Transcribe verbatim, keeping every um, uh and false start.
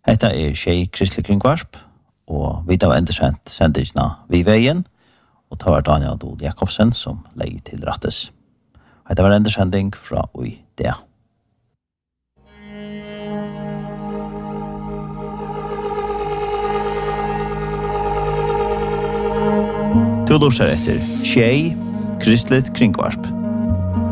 Detta er Tjej Kristelig Kringvarp, og vi tar endesendt sendingsna Vi Veien, og det var Daniel Dod Jakobsen som legger til rattes. Detta var endesending fra Ui det. Du lortar etter Tjej Kristelig Kringvarp.